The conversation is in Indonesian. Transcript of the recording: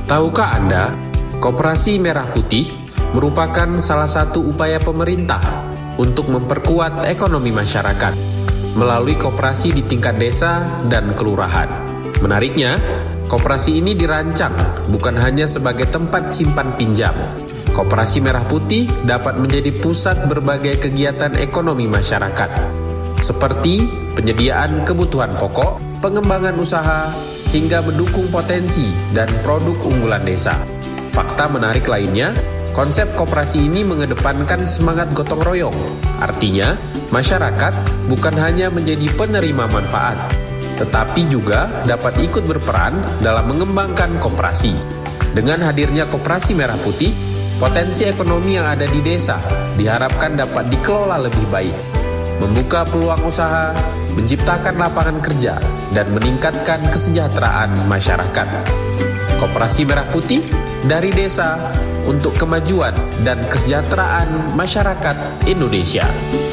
Tahukah Anda, Koperasi Merah Putih merupakan salah satu upaya pemerintah untuk memperkuat ekonomi masyarakat melalui koperasi di tingkat desa dan kelurahan. Menariknya, koperasi ini dirancang bukan hanya sebagai tempat simpan pinjam. Koperasi Merah Putih dapat menjadi pusat berbagai kegiatan ekonomi masyarakat, seperti penyediaan kebutuhan pokok, pengembangan usaha, hingga mendukung potensi dan produk unggulan desa. Fakta menarik lainnya, konsep koperasi ini mengedepankan semangat gotong royong. Artinya, masyarakat bukan hanya menjadi penerima manfaat, tetapi juga dapat ikut berperan dalam mengembangkan koperasi. Dengan hadirnya Koperasi Merah Putih, potensi ekonomi yang ada di desa diharapkan dapat dikelola lebih baik, membuka peluang usaha, menciptakan lapangan kerja, dan meningkatkan kesejahteraan masyarakat. Koperasi Merah Putih dari desa untuk kemajuan dan kesejahteraan masyarakat Indonesia.